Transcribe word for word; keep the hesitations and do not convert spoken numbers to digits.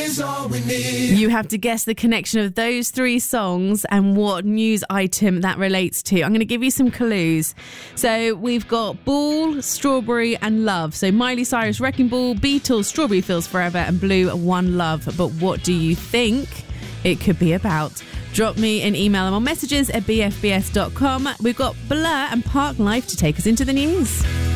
is all we need. You have to guess the connection of those three songs and what news item that relates to. I'm going to give you some clues. So we've got Ball, Strawberry and Love. So Miley Cyrus, Wrecking Ball, Beatles, Strawberry Fields Forever and Blue, One Love. But what do you think it could be about? Drop me an email and on messages at b f b s dot com. We've got Blur and Park Life to take us into the news.